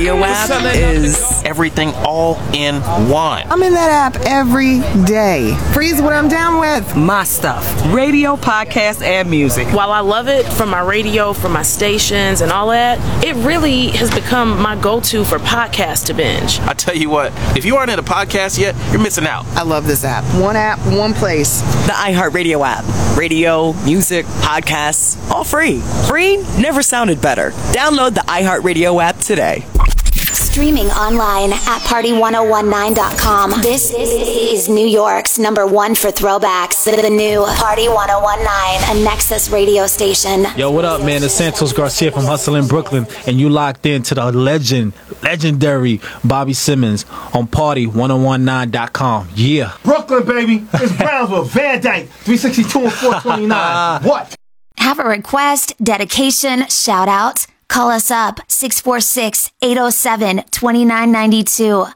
Radio app is everything all in one. I'm in that app every day. Freeze what I'm down with. my stuff. Radio, podcast, and music. While I love it from my radio, from my stations and all that, it really has become my go-to for podcasts to binge. I tell you what, if you aren't in a podcast yet, you're missing out. I love this app. One app, one place. The iHeartRadio app. Radio, music, podcasts, all free. Free never sounded better. Download the iHeartRadio app today. Streaming online at party1019.com. This is New York's #1 for throwbacks. The new Party 1019, a Nexus radio station. Yo, what up, man? It's Santos Garcia from Hustle in Brooklyn, and you locked into the legendary Bobby Simmons on party1019.com. Yeah. Brooklyn, baby. It's Brownsville, Van Dyke, 362 and 429. What? Have a request, dedication, shout out? Call us up 646-807-2992.